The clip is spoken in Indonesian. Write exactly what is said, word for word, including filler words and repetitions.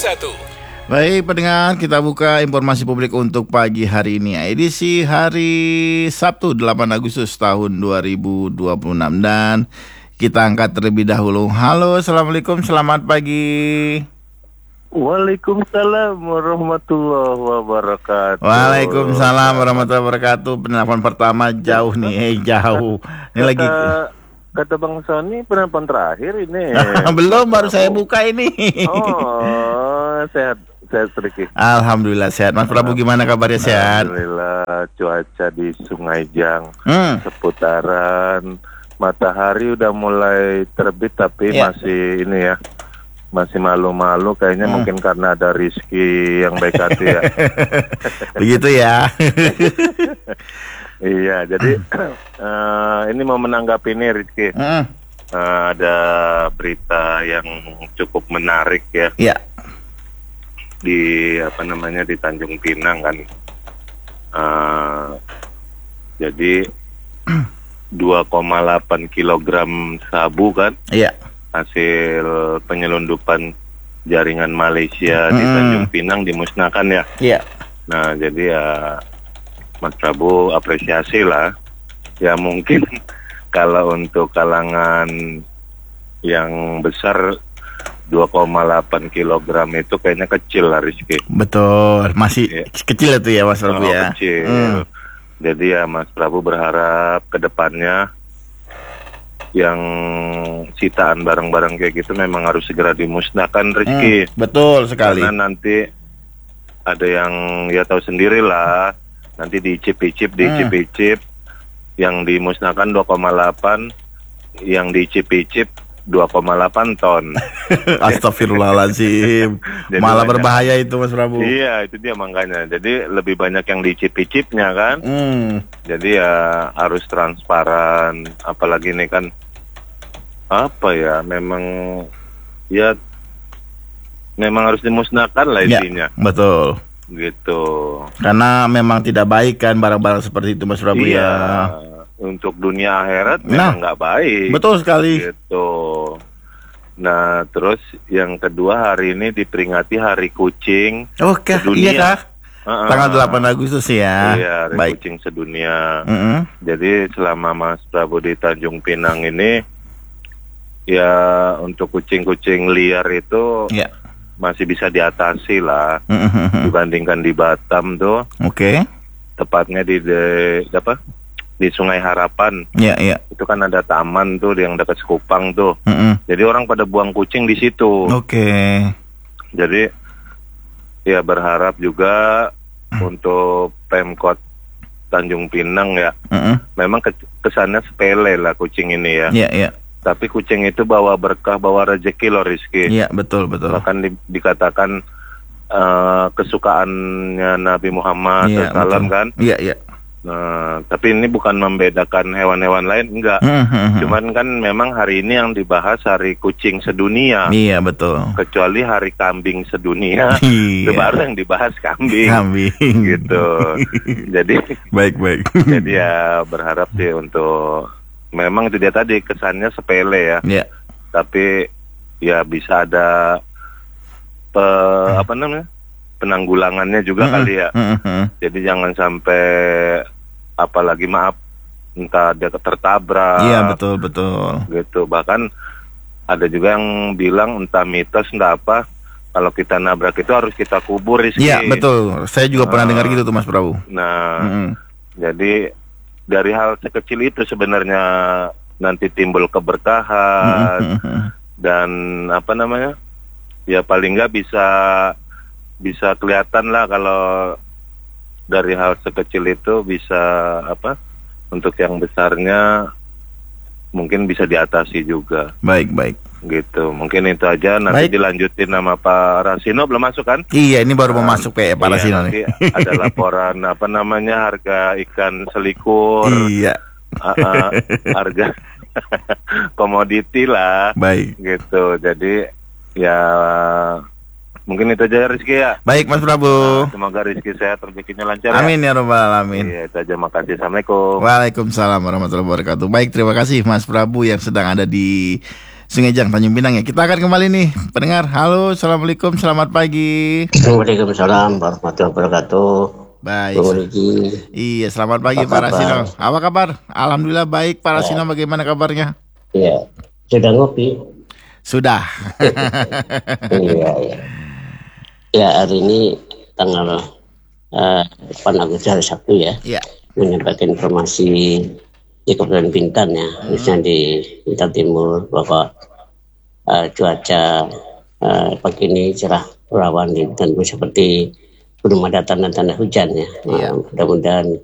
satu. Baik pendengar, kita buka informasi publik untuk pagi hari ini, edisi hari Sabtu delapan Agustus tahun dua ribu dua puluh enam. Dan kita angkat terlebih dahulu. Halo, Assalamualaikum, selamat pagi. Waalaikumsalam warahmatullahi wabarakatuh. Waalaikumsalam warahmatullahi wabarakatuh. Penelpon pertama jauh nih, eh jauh. Ini kata, lagi kata Bang Sony penelpon terakhir ini. Belum, baru saya buka ini. Oh, sehat, sehat sedikit. Alhamdulillah sehat. Mas Prabu gimana kabarnya, sehat? Alhamdulillah, cuaca di Sungai Jang Hmm. seputaran matahari udah mulai terbit tapi Ya. masih ini ya. Masih malu-malu kayaknya, Hmm. mungkin karena ada Rizky yang baik hati ya. Begitu ya. Iya, jadi uh, ini mau menanggapi ini Rizky. Hmm. Uh, ada berita yang cukup menarik ya Ya. di apa namanya di Tanjung Pinang kan. Uh, jadi dua koma delapan kilogram sabu kan Iya. hasil penyelundupan jaringan Malaysia di Hmm. Tanjung Pinang dimusnahkan ya. Iya. Nah, jadi ya Mas Prabu apresiasi lah. Ya mungkin kalau untuk kalangan yang besar dua koma delapan kilogram itu kayaknya kecil lah Rizky. Betul, masih Ya. kecil itu ya Mas Prabu Oh, ya. kecil. Hmm. Jadi ya Mas Prabu berharap ke depannya yang sitaan barang-barang kayak gitu memang harus segera dimusnahkan Rizky. Hmm, betul sekali. Karena nanti ada yang ya tahu sendiri lah, nanti diicip-icip, diicip-icip, yang dimusnahkan dua koma delapan, yang diicip-icip dua koma delapan ton. Astagfirullahaladzim. Jadi Malah banyak. berbahaya itu Mas Prabu. Iya, itu dia makanya. Jadi lebih banyak yang diicip-icipnya kan. Hmm. Jadi ya harus transparan, apalagi ini kan apa ya, memang ya memang harus dimusnahkan lah Ya, intinya. betul. Gitu. Karena memang tidak baik kan barang-barang seperti itu Mas Prabu Iya, ya. untuk dunia akhirat Nah, memang nggak baik. Betul sekali. Gitu. Nah, terus yang kedua, hari ini diperingati Hari Kucing Oke, sedunia. iya kah? Uh-uh. Tanggal delapan Agustus ya. Iya, Hari Baik. Kucing sedunia. Mm-mm. Jadi selama Mas Prabu di Tanjung Pinang ini, ya untuk kucing-kucing liar itu Ya. masih bisa diatasi lah Mm-mm. dibandingkan di Batam tuh, Oke. tepatnya di, de, apa di Sungai Harapan. Ya, ya. Itu kan ada taman tuh yang dekat Sekupang tuh. Mm-mm. Jadi orang pada buang kucing di situ. Oke. Jadi ya berharap juga untuk Pemkot Tanjung Pinang ya. Mm-mm. Memang ke- kesannya sepele lah kucing ini ya. Ya, ya. Tapi kucing itu bawa berkah, bawa rezeki loh Rizky. Iya, betul, betul. Bahkan di- dikatakan uh, kesukaannya Nabi Muhammad Iya, sallallahu alaihi wasallam betul. kan. Iya, iya. Nah, tapi ini bukan membedakan hewan-hewan lain, enggak. Mhm. Cuman kan memang hari ini yang dibahas Hari Kucing Sedunia. Iya, betul. Kecuali Hari Kambing Sedunia, Iya. itu baru yang dibahas kambing. Kambing. Gitu. Jadi, Baik, baik. jadi ya berharap sih untuk, memang itu dia tadi kesannya sepele ya. Ya. Tapi ya bisa ada pe, apa namanya penanggulangannya juga Mm-mm. kali ya. Mhm. Jadi jangan sampai, apalagi maaf, entah dia tertabrak. Iya, betul, betul. Gitu. Bahkan ada juga yang bilang entah mitos entah apa, kalau kita nabrak itu harus kita kubur Rizky. Iya, betul. Saya juga pernah Ah. dengar gitu tuh Mas Prabu. Nah, Mhm. jadi dari hal sekecil itu sebenarnya nanti timbul keberkahan. Mhm. Dan apa namanya, ya paling nggak bisa bisa kelihatan lah kalau dari hal sekecil itu bisa apa, untuk yang besarnya mungkin bisa diatasi juga Baik, baik. gitu. Mungkin itu aja, nanti Baik. dilanjutin sama Pak Rasino. Belum masuk kan? Iya, ini baru mau Nah, masuk P E Pak iya, Rasino nanti nih. ada laporan apa namanya, harga ikan selikur, Iya. uh, uh, harga komoditi lah Baik. gitu. Jadi ya mungkin itu aja Rizky ya. Baik Mas Prabu. Nah, semoga Rizky sehat, rezekinya lancar. Amin ya rabbal alamin. Iya, itu aja, makasih. Assalamualaikum. Waalaikumsalam warahmatullahi wabarakatuh. Baik, terima kasih Mas Prabu yang sedang ada di Sungejang Tanjung Pinang ya. Kita akan kembali nih pendengar. Halo, assalamualaikum, selamat pagi. Waalaikumsalam warahmatullahi wabarakatuh. Baik. Bung Riki. Iya, selamat pagi Apa Pak kabar? Rasino. Apa kabar? Alhamdulillah baik. Pak Rasino bagaimana kabarnya? Iya, sudah ngopi? Sudah. Iya, iya. Ya, hari ini tanggal uh, delapan Agustus hari Sabtu ya. Iya. Menyampaikan informasi di Kabupaten Bintan ya, khususnya di Bintan Timur bahwa uh, cuaca uh, pagi ini cerah rawan di Bintan Timur seperti belum ada tanda-tanda hujan ya. Iya. Uh, mudah-mudahan